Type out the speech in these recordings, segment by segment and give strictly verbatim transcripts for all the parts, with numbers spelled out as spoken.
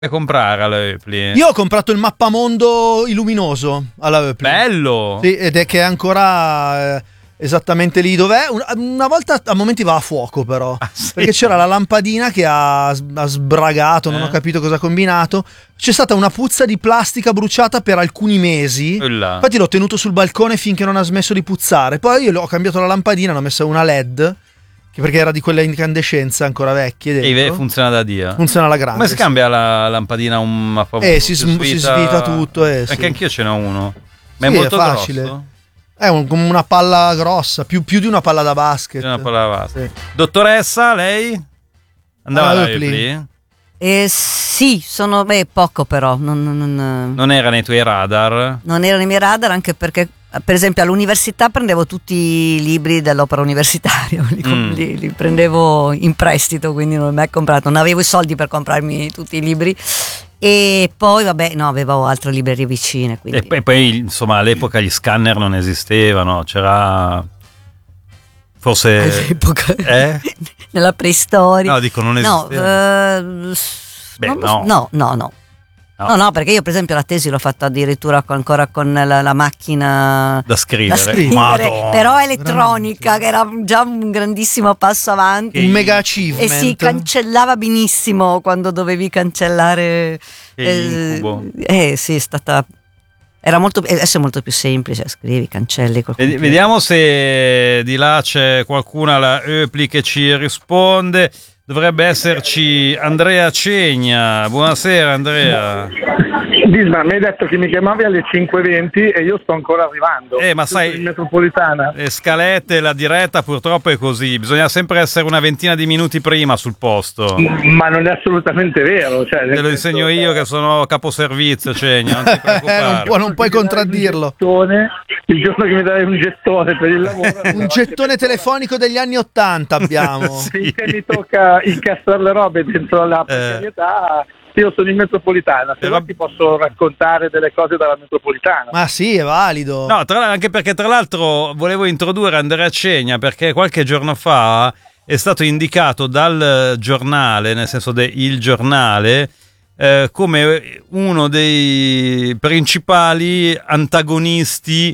E comprare alla Oepli? Io ho comprato il mappamondo illuminoso alla Oepli. Bello! Sì, ed è che è ancora eh, esattamente lì dov'è. Una, una volta a momenti va a fuoco, però. Ah, sì? Perché c'era la lampadina che ha, ha sbragato, non Eh? ho capito cosa ha combinato. C'è stata una puzza di plastica bruciata per alcuni mesi. Ulla. Infatti l'ho tenuto sul balcone finché non ha smesso di puzzare. Poi io ho cambiato la lampadina, ne ho messa una L E D, che perché era di quelle incandescenza ancora vecchie E dentro. funziona da Dio. Funziona alla grande. Come si cambia la lampadina un mappamondo? Eh, si, sm- si svita tutto. Eh, Anche sì. anch'io ce n'ho uno. Ma Sì, è molto è facile. grosso? È un- come una palla grossa, più, più di una palla da basket. C'è una palla vasta. Sì. Dottoressa, lei? Andava Ah, alla Oepli? Oepli? Eh, sì, sono beh, poco però, non, non, non, Non era nei tuoi radar? non erano i miei radar, anche perché per esempio all'università prendevo tutti i libri dell'opera universitaria, li, Mm. li- li prendevo in prestito, quindi non ho mai comprato, non avevo i soldi per comprarmi tutti i libri. E poi vabbè, no, avevo altre librerie vicine, quindi. E poi, e poi, insomma, all'epoca gli scanner non esistevano, c'era forse All'epoca, eh? nella preistoria. No, dico non No, esisteva. eh, Beh, non lo no. so. no, no, no. No. No, no, perché io per esempio la tesi l'ho fatta addirittura con- ancora con la, la macchina Da scrivere. da scrivere, Madonna. però elettronica, che era già un grandissimo passo avanti. Un mega E achievement. si cancellava benissimo quando dovevi cancellare. Che eh, incubo. eh sì, è stata. Era molto, adesso è molto più semplice, scrivi, cancelli. col Vedi- computer. Vediamo se di là c'è qualcuno alla Oepli che ci risponde. Dovrebbe esserci Andrea Cegna. Buonasera Andrea. Disma, mi hai detto che mi chiamavi alle cinque e venti e io sto ancora arrivando. Eh, ma Tutto sai- in metropolitana. Le scalette, la diretta purtroppo è così. Bisogna sempre essere una ventina di minuti prima sul posto. Ma non è assolutamente vero. Cioè, Te lo insegno io che sono caposervizio, Cegna. Non ti Eh, non, preoccupare. può- non puoi Mi dai contraddirlo. un gettone, il giorno che mi dai un gettone per il lavoro. Un gettone telefonico degli anni Ottanta abbiamo. Sì. Finché mi tocca incastrare le robe dentro la precarietà, io sono in metropolitana, se Eh, no va- ti posso raccontare delle cose dalla metropolitana. Ma sì, è valido. No, tra, anche perché tra l'altro volevo introdurre Andrea Cegna perché qualche giorno fa è stato indicato dal giornale, nel senso de Il Giornale, eh, come uno dei principali antagonisti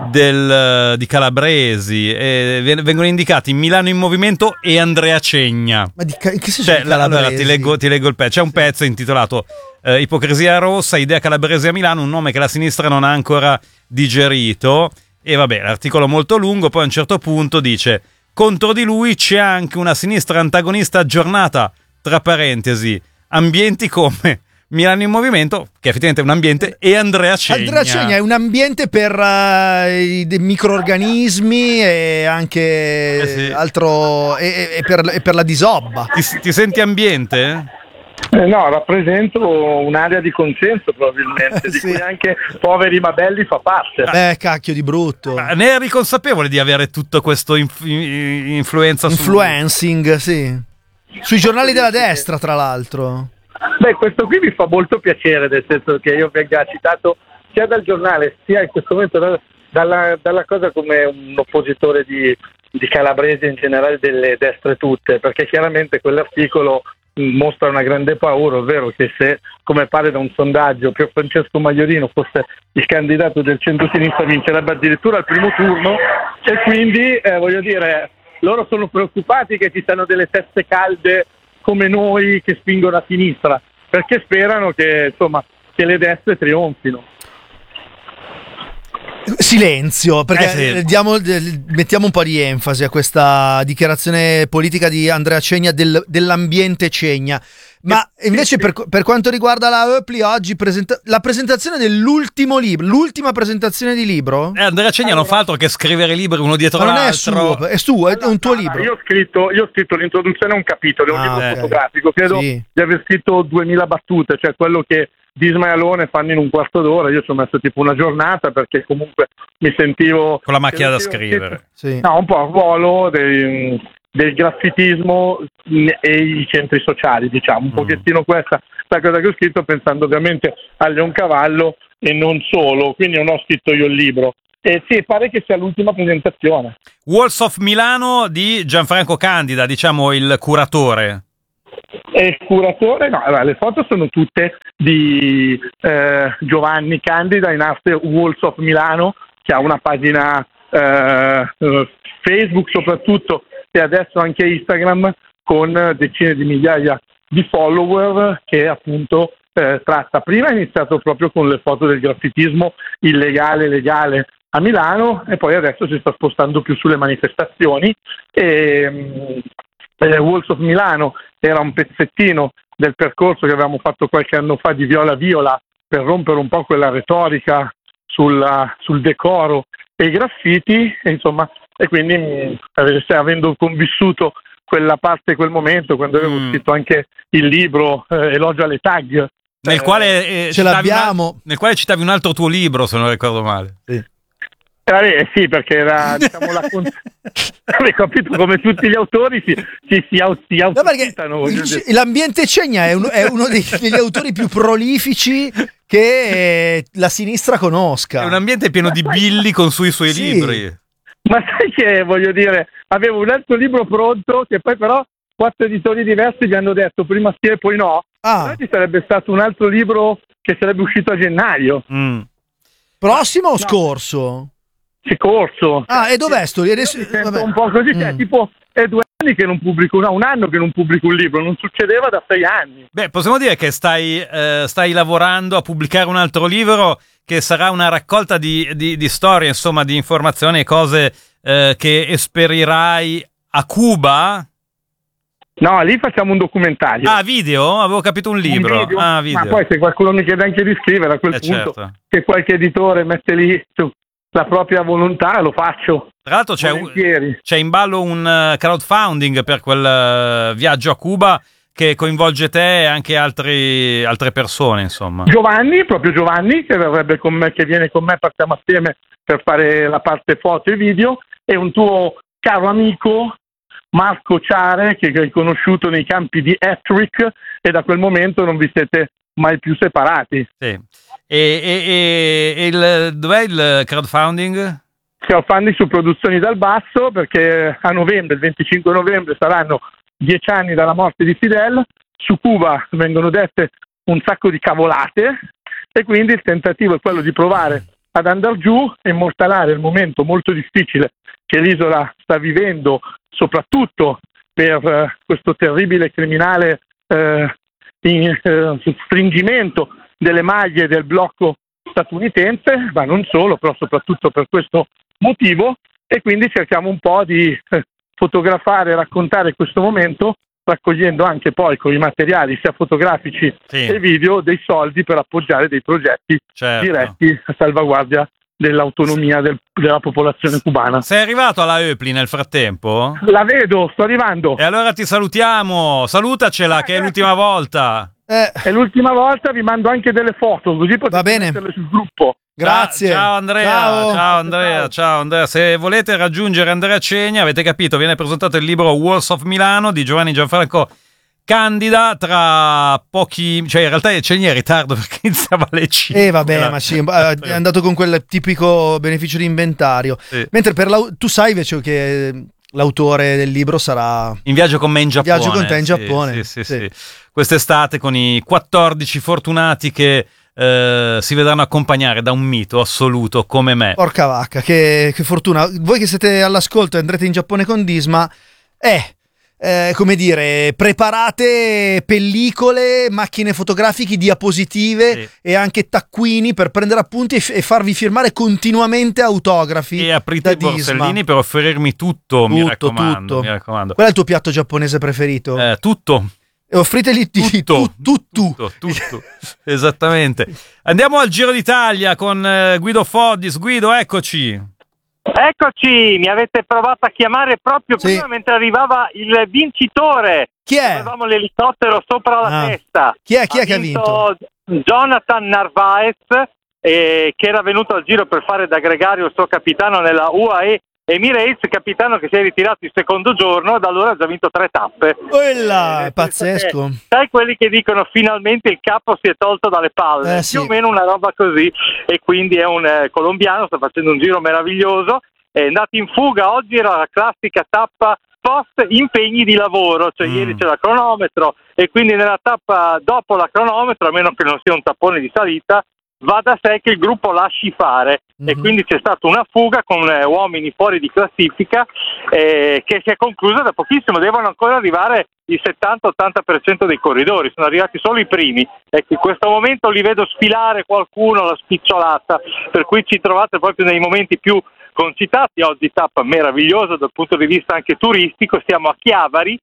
del, di Calabresi. E vengono indicati Milano in Movimento e Andrea Cegna. Ma di ca- in che senso Cioè, di la- allora calabresi? ti leggo, ti leggo il pezzo. C'è un pezzo intitolato eh, Ipocrisia rossa, idea calabrese a Milano, un nome che la sinistra non ha ancora digerito. E vabbè, l'articolo molto lungo. Poi a un certo punto dice: contro di lui c'è anche una sinistra antagonista aggiornata, tra parentesi, ambienti come Milano in Movimento, che effettivamente è un ambiente, e Andrea Cegna. Andrea Cegna è un ambiente per eh, i dei microorganismi e anche Eh sì. altro e, e- e per, e per la disobba. Ti, ti senti ambiente? Eh, no, rappresento un'area di consenso probabilmente, di Sì. cui anche poveri ma belli fa parte. Beh, cacchio di brutto. Ma ne eri consapevole di avere tutto questo inf- influenza su... Influencing, sì. Sui giornali della destra, tra l'altro. Beh, questo qui mi fa molto piacere, nel senso che io venga citato sia dal giornale sia in questo momento da- dalla, dalla cosa come un oppositore di, di Calabrese in generale, delle destre tutte, perché chiaramente quell'articolo mh, mostra una grande paura, ovvero che se, come pare da un sondaggio, Pier Francesco Maiorino fosse il candidato del centro-sinistra vincerebbe addirittura al primo turno, e quindi eh, voglio dire, loro sono preoccupati che ci siano delle teste calde come noi che spingono a sinistra, perché sperano che, insomma, che le destre trionfino. Silenzio, perché Eh sì. diamo- mettiamo un po' di enfasi a questa dichiarazione politica di Andrea Cegna del- dell'ambiente Cegna. Ma invece per, per quanto riguarda la Oepli oggi presenta- la presentazione dell'ultimo libro, l'ultima presentazione di libro? Eh, Andrea Cegna non fa altro che scrivere libri uno dietro Ma non è l'altro. suo, è suo, è un tuo No, no, libro. Io ho scritto, io ho scritto l'introduzione a un capitolo, è un Ah, libro ok. fotografico, credo Sì. di aver scritto duemila battute, cioè quello che Disma e Alone fanno in un quarto d'ora. Io ci ho messo tipo una giornata perché comunque mi sentivo... Con la macchina da mi sentivo- scrivere. Sì. No, un po' a ruolo dei, del graffitismo e i centri sociali, diciamo, un Mm. pochettino questa la cosa che ho scritto, pensando ovviamente a Leoncavallo e non solo, quindi non ho scritto io il libro. E sì, pare che sia l'ultima presentazione. Walls of Milano di Gianfranco Candida, diciamo il curatore. E il curatore, no, allora, le foto sono tutte di eh, Giovanni Candida, in arte Walls of Milano, che ha una pagina eh, Facebook soprattutto e adesso anche Instagram con decine di migliaia di follower, che appunto eh, tratta. Prima è iniziato proprio con le foto del graffitismo illegale legale a Milano e poi adesso si sta spostando più sulle manifestazioni e eh, Walls of Milano era un pezzettino del percorso che avevamo fatto qualche anno fa di Viola Viola per rompere un po' quella retorica sulla, sul decoro e i graffiti e insomma e quindi mh, avendo convissuto quella parte, quel momento, quando avevo mm. scritto anche il libro eh, Elogio alle tag, nel eh, quale eh, ce l'abbiamo, una, nel quale citavi un altro tuo libro, se non ricordo male. Sì. Eh, sì, perché era diciamo la con... hai capito, come tutti gli autori si, si, si, au- si autocitano. No, il, l'ambiente Cegna è, un, è uno dei, degli autori più prolifici che eh, la sinistra conosca. È un ambiente pieno di Billy con sui suoi sì. libri. Ma sai che voglio dire, avevo un altro libro pronto che poi però quattro editori diversi mi hanno detto prima sì e poi no. Ah. Allora ci sarebbe stato un altro libro che sarebbe uscito a gennaio. Mm. Prossimo o no. scorso? Sì, corso. Ah, e dov'è sto? Adesso, Mi sento vabbè. un po' così, cioè Mm. tipo è due anni che non pubblico, no, un anno che non pubblico un libro, non succedeva da sei anni. Beh, possiamo dire che stai, eh, stai lavorando a pubblicare un altro libro che sarà una raccolta di, di, di storie, insomma, di informazioni e cose eh, che esperirai a Cuba. No, lì facciamo un documentario. Ah, video? Avevo capito un libro. Un video, ah, video. Ma poi se qualcuno mi chiede anche di scrivere a quel Eh, punto, certo. se qualche editore mette lì su, la propria volontà, lo faccio. Tra l'altro c'è, un, volentieri. c'è in ballo un uh, crowdfunding per quel uh, viaggio a Cuba che coinvolge te e anche altri, altre persone, insomma. Giovanni, proprio Giovanni, che verrebbe con me, che viene con me, partiamo assieme per fare la parte foto e video, e un tuo caro amico Marco Ciare, che hai conosciuto nei campi di Ettrick, e da quel momento non vi siete mai più separati. Sì. E, e, e, e il, dov'è il crowdfunding? Crowdfunding su Produzioni dal Basso, perché a novembre, il venticinque novembre, saranno dieci anni dalla morte di Fidel. Su Cuba vengono dette un sacco di cavolate e quindi il tentativo è quello di provare ad andare giù e immortalare il momento molto difficile che l'isola sta vivendo, soprattutto per eh, questo terribile criminale eh, in, eh, stringimento delle maglie del blocco statunitense, ma non solo, però soprattutto per questo motivo, e quindi cerchiamo un po' di eh, fotografare e raccontare questo momento, raccogliendo anche poi con i materiali sia fotografici Sì. e video dei soldi per appoggiare dei progetti Certo. diretti a salvaguardia dell'autonomia del, della popolazione cubana. Sei arrivato alla Eupli nel frattempo? La vedo, sto arrivando. E allora ti salutiamo, salutacela che è l'ultima volta. Eh, È l'ultima volta, vi mando anche delle foto, così potete Va bene. metterle sul gruppo. grazie. Ciao, ciao Andrea, ciao. Ciao. Andrea, Ciao. ciao Andrea. Se volete raggiungere Andrea Cegna, avete capito, viene presentato il libro Walls of Milano di Giovanni Gianfranco Candida tra pochi, cioè in realtà Cegna è in ritardo perché iniziava alle cinque. Eh vabbè, ma sì, eh, è andato con quel tipico beneficio di inventario. Sì. Mentre per l'au- tu sai invece che l'autore del libro sarà In viaggio con me in Giappone. Viaggio con te in Sì, Giappone. Sì, sì, Sì. sì. Quest'estate con i quattordici fortunati che eh, si vedranno accompagnare da un mito assoluto come me. Porca vacca, che, che fortuna. Voi che siete all'ascolto e andrete in Giappone con Disma, eh, eh, come dire, preparate pellicole, macchine fotografiche, diapositive Sì. e anche taccuini per prendere appunti e, f- e farvi firmare continuamente autografi E aprite da i Disma. borsellini per offrirmi tutto, mi Tutto, raccomando. tutto. Mi raccomando. Qual è il tuo piatto giapponese preferito? Eh, tutto. E offriteli di Tutto, tu, tu, tu. tutto, tutto. Esattamente. Andiamo al Giro d'Italia con eh, Guido Foddis. Guido, eccoci. Eccoci, mi avete provato a chiamare proprio Sì. prima mentre arrivava il vincitore. Chi è? Avevamo l'elicottero sopra la Ah. testa. Chi è? Chi è che ha vinto? Jonathan Narvaez, eh, che era venuto al giro per fare da gregario il suo capitano nella U A E Emirates, capitano che si è ritirato il secondo giorno, da allora ha già vinto tre tappe. Quella, Eh, è pazzesco. Sai quelli che dicono finalmente il capo si è tolto dalle palle, Eh, sì. più o meno una roba così, e quindi è un eh, colombiano, sta facendo un giro meraviglioso, è andato in fuga, oggi era la classica tappa post impegni di lavoro, cioè Mm. ieri c'era cronometro e quindi nella tappa dopo la cronometro, a meno che non sia un tappone di salita, va da sé che il gruppo lasci fare Mhm. e quindi c'è stata una fuga con eh, uomini fuori di classifica eh, che si è conclusa da pochissimo. Devono ancora arrivare il settanta ottanta per cento dei corridori, sono arrivati solo i primi. Ecco, in questo momento li vedo sfilare qualcuno la spicciolata, per cui ci trovate proprio nei momenti più concitati. Oggi tappa meravigliosa dal punto di vista anche turistico, siamo a Chiavari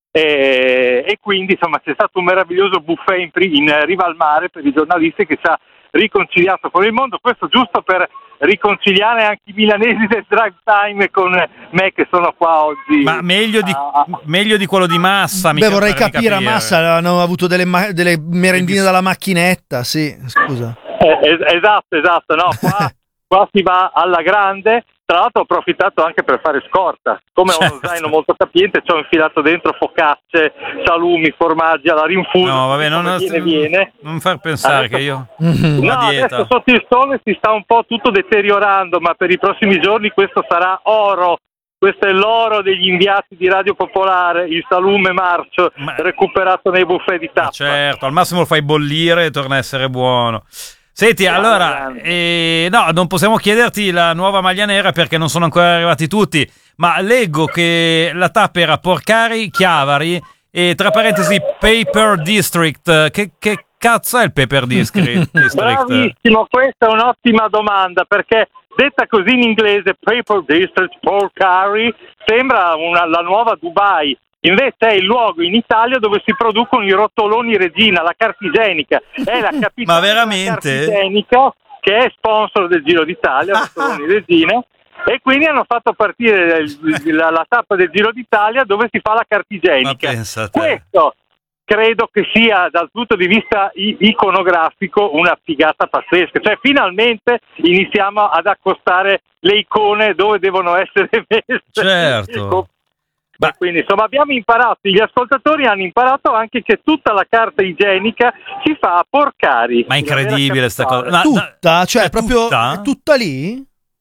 e, e quindi insomma c'è stato un meraviglioso buffet in, pri- in riva al mare per i giornalisti che ci ha riconciliato con il mondo, questo giusto per riconciliare anche i milanesi del drive time con me che sono qua oggi. Ma meglio di, a- meglio di quello di Massa. mi Beh, vorrei farmi capire, a Massa hanno avuto delle, ma- delle merendine dalla macchinetta, sì, scusa. Eh, es- esatto, esatto, no, qua, qua si va alla grande. Tra l'altro ho approfittato anche per fare scorta, come ho uno Certo. zaino molto capiente ci ho infilato dentro focacce, salumi, formaggi alla rinfusa. No, vabbè, non, come viene, viene. non far pensare Adesso- che io... Mhm. No, La dieta. adesso sotto il sole si sta un po' tutto deteriorando, ma per i prossimi giorni questo sarà oro. Questo è l'oro degli inviati di Radio Popolare, il salume marcio Ma- recuperato nei buffet di Ma tappa. certo, al massimo lo fai bollire e torna a essere buono. Senti, Grande, allora, grande. eh, no, non possiamo chiederti la nuova maglia nera perché non sono ancora arrivati tutti, ma leggo che la tappa era Porcari, Chiavari e tra parentesi Paper District. Che, che cazzo è il Paper District? District? Bravissimo, questa è un'ottima domanda perché detta così in inglese Paper District Porcari sembra una, la nuova Dubai. Invece è il luogo in Italia dove si producono i rotoloni Regina, la carta igienica. È la capitale Ma della veramente? carta igienica che è sponsor del Giro d'Italia, rotoloni Regina. E quindi hanno fatto partire il- la, la tappa del Giro d'Italia dove si fa la carta igienica. Ma pensa a te. Questo credo che sia dal punto di vista i- iconografico una figata pazzesca. Cioè finalmente iniziamo ad accostare le icone dove devono essere messe. Certo. E quindi insomma abbiamo imparato, gli ascoltatori hanno imparato anche che tutta la carta igienica si fa a Porcari. Ma è incredibile sta cosa. Ma... Ma- Tutta? Cioè, è proprio tutta? è tutta lì?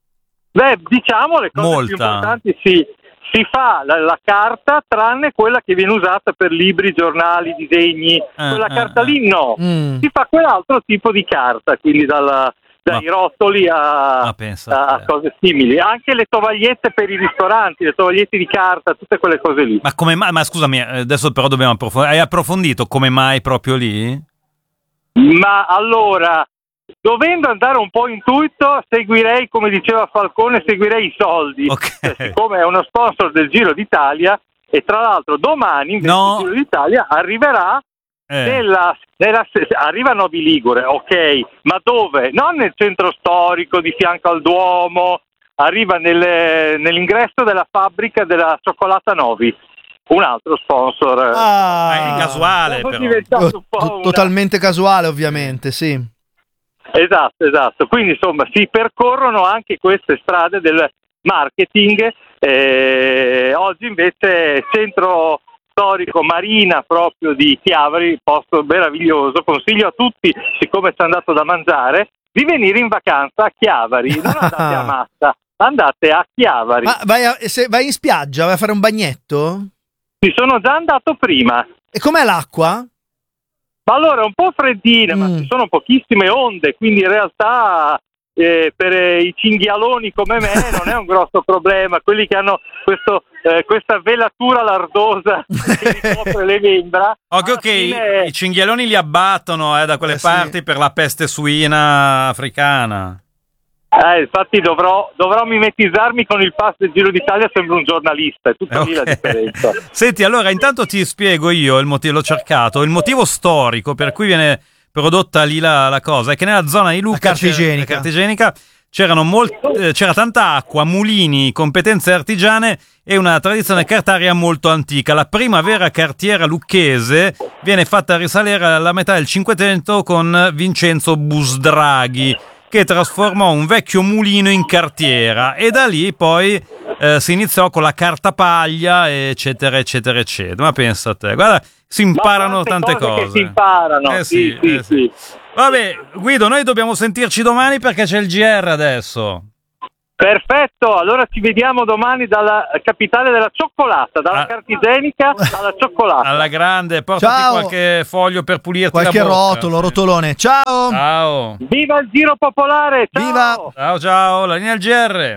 Beh, diciamo le cose Molta. più importanti, sì. Si fa la, la carta tranne quella che viene usata per libri, giornali, disegni. Quella eh, carta eh. lì no. Mm. Si fa quell'altro tipo di carta, quindi dalla, dai Ma- rotoli a, Ma pensa a a te. cose simili. Anche le tovagliette per i ristoranti, le tovagliette di carta, tutte quelle cose lì. Ma come mai? Ma scusami, adesso però dobbiamo approfondire. Hai approfondito come mai proprio lì? Ma allora, dovendo andare un po' intuito, seguirei, come diceva Falcone, seguirei i soldi. Ok. Cioè, siccome è uno sponsor del Giro d'Italia, e tra l'altro domani invece No. il Giro d'Italia arriverà Eh. nella, nella arriva a Novi Ligure, ok, ma dove? Non nel centro storico di fianco al Duomo, arriva nelle- nell'ingresso della fabbrica della cioccolata Novi, un altro sponsor. Ah, è casuale, Sono però. diventato To- un po' to- una- totalmente casuale, ovviamente, sì. Esatto, esatto. Quindi insomma si percorrono anche queste strade del marketing. Eh, oggi invece centro storico Marina proprio di Chiavari, posto meraviglioso. Consiglio a tutti, siccome ci è andato da mangiare, di venire in vacanza a Chiavari. Non andate a Massa, andate a Chiavari. Ma vai, a- se vai in spiaggia, vai a fare un bagnetto? Ci sono già andato prima. E com'è l'acqua? Ma allora è un po' freddina, ma Mm. ci sono pochissime onde, quindi in realtà eh, per eh, i cinghialoni come me non è un grosso problema. Quelli che hanno questo, eh, questa velatura lardosa che ricopre le membra. Occhio alla che i- fine- i cinghialoni li abbattono eh, da quelle Eh, sì. parti per la peste suina africana. Eh, infatti dovrò, dovrò mimetizzarmi con il pass del Giro d'Italia, sembro un giornalista, è tutta lì la Ok. differenza. Senti, allora intanto ti spiego io il motivo, l'ho cercato, il motivo storico per cui viene prodotta lì la, la cosa è che nella zona di Lucca, carta c'era- igienica. la carta igienica, c'erano molt- eh, c'era tanta acqua, mulini, competenze artigiane e una tradizione cartaria molto antica. La prima vera cartiera lucchese viene fatta risalire alla metà del Cinquecento con Vincenzo Busdraghi, che trasformò un vecchio mulino in cartiera e da lì poi eh, si iniziò con la cartapaglia eccetera eccetera eccetera. Ma pensa a te, guarda, si imparano Ma tante cose. cose. Che si imparano, Eh sì, sì, sì, eh sì. Vabbè, Guido, noi dobbiamo sentirci domani perché c'è il G R adesso. Perfetto, allora ci vediamo domani dalla capitale della cioccolata, dalla Ah. carta igienica alla cioccolata. Alla grande, portati Ciao. qualche foglio per pulirti Qualche la bocca. rotolo, rotolone. Ciao! Ciao. Viva il Giro Popolare! Ciao! Viva! Ciao ciao, la linea al G R.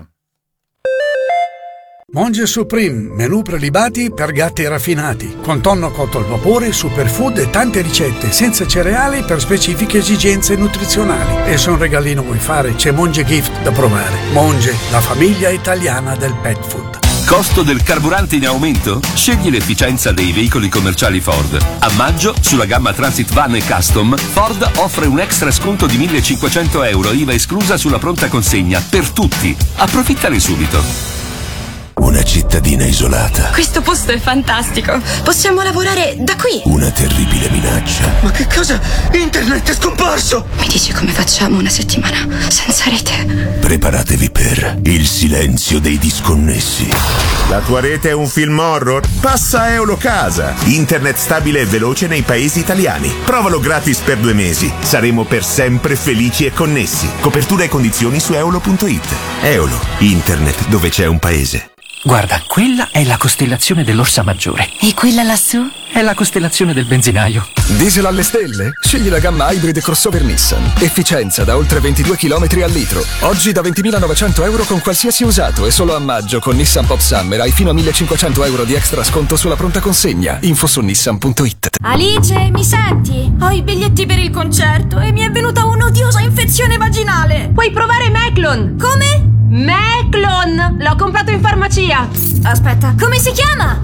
Monge Supreme, menù prelibati per gatti raffinati, con tonno cotto al vapore, superfood e tante ricette, senza cereali per specifiche esigenze nutrizionali. E se un regalino vuoi fare, c'è Monge Gift da provare. Monge, la famiglia italiana del pet food. Costo del carburante in aumento? Scegli l'efficienza dei veicoli commerciali Ford. A maggio, sulla gamma Transit Van e Custom, Ford offre un extra sconto di millecinquecento euro, I V A esclusa sulla pronta consegna, per tutti. Approfittane subito. Una cittadina isolata. Questo posto è fantastico. Possiamo lavorare da qui. Una terribile minaccia. Ma che cosa? Internet è scomparso! Mi dici come facciamo una settimana senza rete? Preparatevi per il silenzio dei disconnessi. La tua rete è un film horror? Passa a Eulocasa. Internet stabile e veloce nei paesi italiani. Provalo gratis per due mesi. Saremo per sempre felici e connessi. Copertura e condizioni su eolo punto it. Eolo, internet dove c'è un paese. Guarda, quella è la costellazione dell'Orsa Maggiore. E quella lassù? È la costellazione del benzinaio. Diesel alle stelle? Scegli la gamma Hybrid crossover Nissan. Efficienza da oltre ventidue chilometri al litro. Oggi da ventimilanovecento euro con qualsiasi usato e solo a maggio con Nissan Pop Summer hai fino a millecinquecento euro di extra sconto sulla pronta consegna. Info su nissan punto it. Alice, mi senti? Ho i biglietti per il concerto e mi è venuta un'odiosa infezione vaginale. Puoi provare Meclon. Come? Meclon! L'ho comprato in farmacia. Aspetta, come si chiama?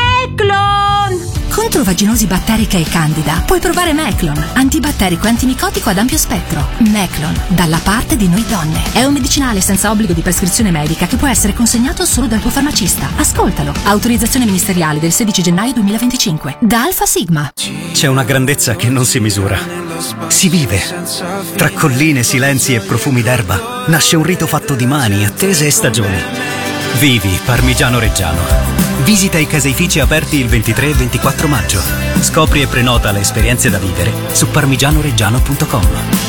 Meclon! Contro vaginosi batterica e candida puoi provare Meclon, antibatterico e antimicotico ad ampio spettro. Meclon, dalla parte di noi donne. È un medicinale senza obbligo di prescrizione medica che può essere consegnato solo dal tuo farmacista. Ascoltalo. Autorizzazione ministeriale del sedici gennaio duemilaventicinque. Da Alfa Sigma. C'è una grandezza che non si misura. Si vive. Tra colline, silenzi e profumi d'erba nasce un rito fatto di mani, attese e stagioni. Vivi Parmigiano Reggiano. Visita i caseifici aperti il ventitré e ventiquattro maggio. Scopri e prenota le esperienze da vivere su parmigianoreggiano punto com.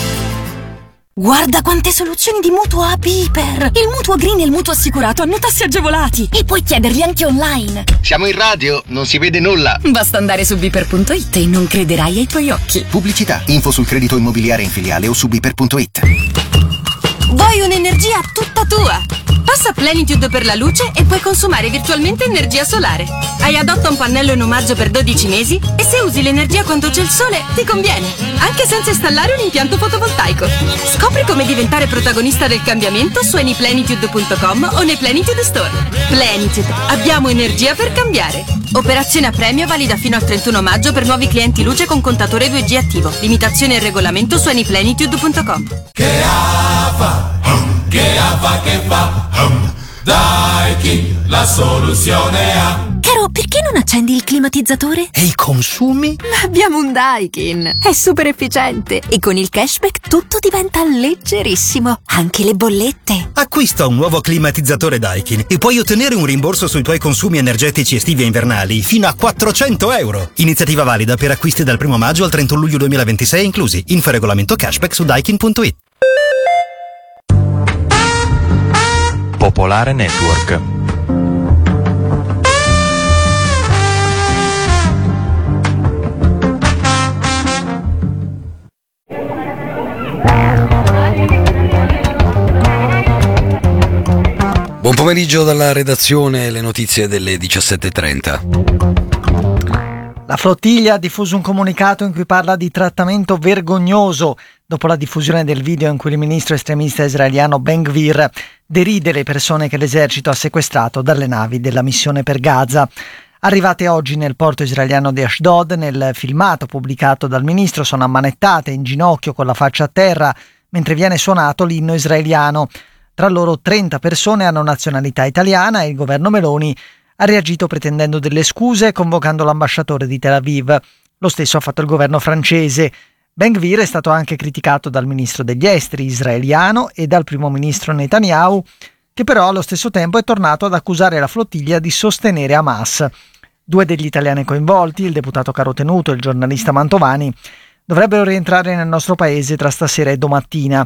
Guarda quante soluzioni di mutuo a Piper! Il mutuo green e il mutuo assicurato hanno tassi agevolati e puoi chiederli anche online. Siamo in radio, non si vede nulla. Basta andare su biper punto it e non crederai ai tuoi occhi. Pubblicità, info sul credito immobiliare in filiale o su biper punto it. Vuoi un'energia tutta tua? Passa a Plenitude per la luce e puoi consumare virtualmente energia solare. Hai adotta un pannello in omaggio per dodici mesi e se usi l'energia quando c'è il sole ti conviene, anche senza installare un impianto fotovoltaico. Scopri come diventare protagonista del cambiamento su anyplenitude punto com o nei Plenitude Store. Plenitude, abbiamo energia per cambiare. Operazione a premio valida fino al trentuno maggio per nuovi clienti luce con contatore due G attivo. Limitazione e regolamento su anyplenitude punto com. Che fa, che fa, che fa, dai chi la soluzione ha. Caro, perché non accendi il climatizzatore? E i consumi? Abbiamo un Daikin, è super efficiente e con il cashback tutto diventa leggerissimo, anche le bollette. Acquista un nuovo climatizzatore Daikin e puoi ottenere un rimborso sui tuoi consumi energetici estivi e invernali fino a quattrocento euro. Iniziativa valida per acquisti dal primo maggio al trentuno luglio duemilaventisei inclusi. Info regolamento cashback su daikin punto it. Popolare Network. Buon pomeriggio dalla redazione, le notizie delle diciassette e trenta. La flottiglia ha diffuso un comunicato in cui parla di trattamento vergognoso dopo la diffusione del video in cui il ministro estremista israeliano Ben Gvir deride le persone che l'esercito ha sequestrato dalle navi della missione per Gaza. Arrivate oggi nel porto israeliano di Ashdod, nel filmato pubblicato dal ministro sono ammanettate in ginocchio con la faccia a terra mentre viene suonato l'inno israeliano. Tra loro trenta persone hanno nazionalità italiana e il governo Meloni ha reagito pretendendo delle scuse, convocando l'ambasciatore di Tel Aviv. Lo stesso ha fatto il governo francese. Ben Gvir è stato anche criticato dal ministro degli esteri israeliano e dal primo ministro Netanyahu, che però allo stesso tempo è tornato ad accusare la flottiglia di sostenere Hamas. Due degli italiani coinvolti, il deputato Carotenuto e il giornalista Mantovani, dovrebbero rientrare nel nostro paese tra stasera e domattina.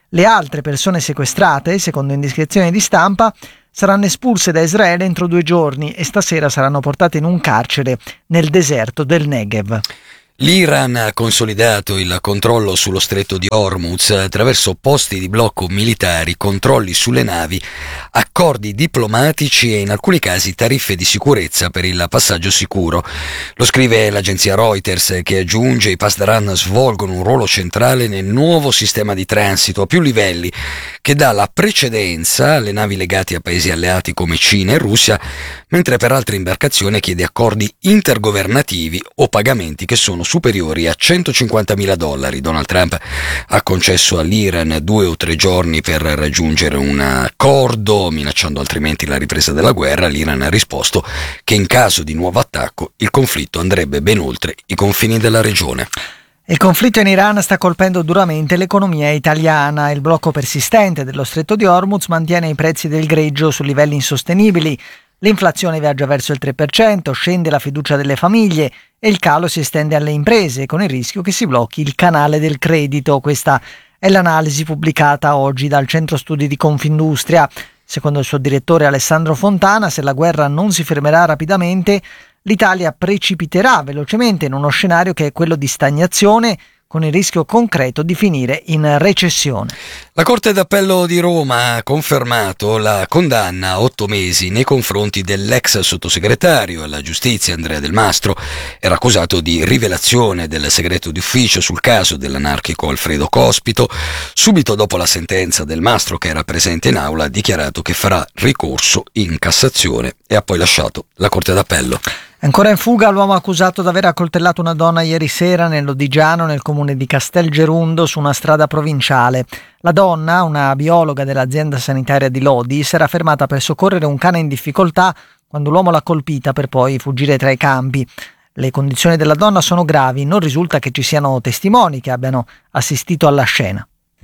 Le altre persone sequestrate, secondo indiscrezioni di stampa, saranno espulse da Israele entro due giorni e stasera saranno portate in un carcere nel deserto del Negev. L'Iran ha consolidato il controllo sullo stretto di Hormuz attraverso posti di blocco militari, controlli sulle navi, accordi diplomatici e in alcuni casi tariffe di sicurezza per il passaggio sicuro. Lo scrive l'agenzia Reuters, che aggiunge: i Pasdaran svolgono un ruolo centrale nel nuovo sistema di transito a più livelli che dà la precedenza alle navi legate a paesi alleati come Cina e Russia, mentre per altre imbarcazioni chiede accordi intergovernativi o pagamenti che sono superiori a centocinquantamila dollari. Donald Trump ha concesso all'Iran due o tre giorni per raggiungere un accordo, minacciando altrimenti la ripresa della guerra. L'Iran ha risposto che in caso di nuovo attacco il conflitto andrebbe ben oltre i confini della regione. Il conflitto in Iran sta colpendo duramente l'economia italiana. Il blocco persistente dello stretto di Hormuz mantiene i prezzi del greggio su livelli insostenibili. L'inflazione viaggia verso il tre per cento, scende la fiducia delle famiglie e il calo si estende alle imprese, con il rischio che si blocchi il canale del credito. Questa è l'analisi pubblicata oggi dal Centro Studi di Confindustria. Secondo il suo direttore Alessandro Fontana, se la guerra non si fermerà rapidamente, l'Italia precipiterà velocemente in uno scenario che è quello di stagnazione, con il rischio concreto di finire in recessione. La Corte d'Appello di Roma ha confermato la condanna a otto mesi nei confronti dell'ex sottosegretario alla giustizia Andrea Del Mastro. Era accusato di rivelazione del segreto d'ufficio sul caso dell'anarchico Alfredo Cospito. Subito dopo la sentenza, Del Mastro, che era presente in aula, ha dichiarato che farà ricorso in Cassazione e ha poi lasciato la Corte d'Appello. Ancora in fuga l'uomo accusato di aver accoltellato una donna ieri sera nell'Odigiano, nel comune di Castelgerundo, su una strada provinciale. La donna, una biologa dell'azienda sanitaria di Lodi, si era fermata per soccorrere un cane in difficoltà quando l'uomo l'ha colpita per poi fuggire tra i campi. Le condizioni della donna sono gravi, non risulta che ci siano testimoni che abbiano assistito alla scena.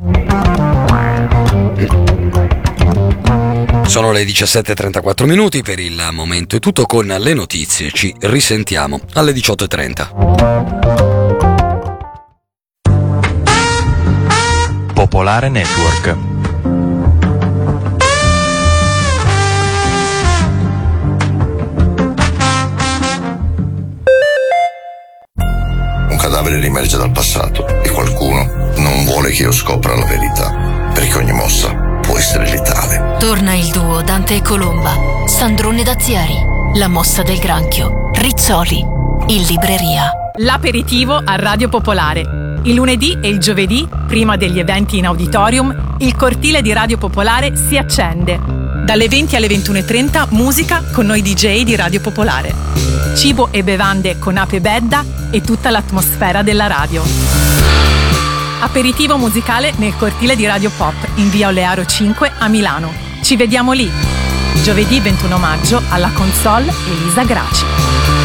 Sono le diciassette e trentaquattro minuti, per il momento è tutto con le notizie, ci risentiamo alle diciotto e trenta. Popolare Network. Un cadavere riemerge dal passato e qualcuno non vuole che io scopra la verità, perché ogni mossa può essere letale. Torna il duo Dante e Colomba, Sandrone Dazieri, La mossa del granchio, Rizzoli, in libreria. L'aperitivo a Radio Popolare. Il lunedì e il giovedì, prima degli eventi in auditorium, il cortile di Radio Popolare si accende. Dalle venti alle ventuno e trenta musica con noi D J di Radio Popolare. Cibo e bevande con ape bedda e tutta l'atmosfera della radio. Aperitivo musicale nel cortile di Radio Pop in via Olearo cinque a Milano. Ci vediamo lì. Giovedì ventuno maggio alla console Elisa Graci.